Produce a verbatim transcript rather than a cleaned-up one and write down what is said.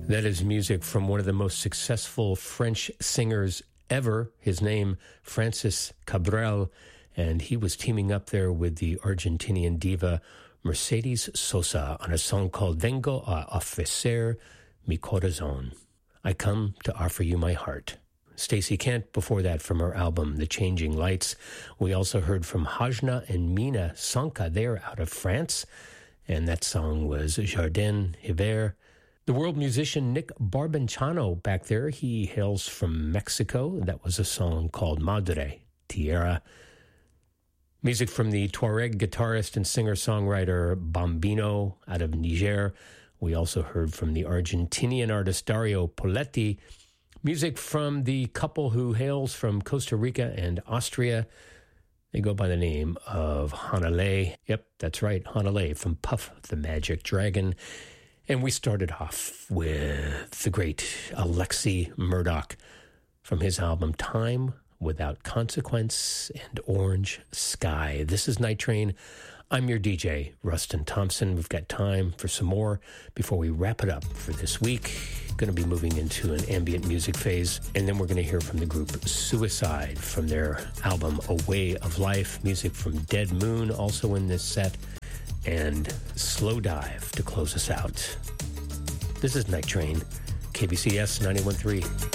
That is music from one of the most successful French singers ever. His name, Francis Cabrel, and he was teaming up there with the Argentinian diva Mercedes Sosa on a song called Vengo a ofrecer mi corazón. I come to offer you my heart. Stacey Kent before that from her album The Changing Lights. We also heard from Hajna and Mina Sanka. They're out of France, and that song was Jardin Hiver. The world musician Nick Barbanchano back there, he hails from Mexico. That was a song called Madre Tierra. Music from the Tuareg guitarist and singer-songwriter Bambino out of Niger. We also heard from the Argentinian artist Dario Poletti. Music from the couple who hails from Costa Rica and Austria. They go by the name of Hanalei. Yep, that's right, Hanalei from Puff the Magic Dragon. And we started off with the great Alexi Murdoch from his album Time Without Consequence and Orange Sky. This is Night Train. I'm your D J, Rustin Thompson. We've got time for some more before we wrap it up for this week. Going to be moving into an ambient music phase, and then we're going to hear from the group Suicide from their album A Way of Life. Music from Dead Moon also in this set, and Slow Dive to close us out. This is Night Train, K B C S ninety-one point three.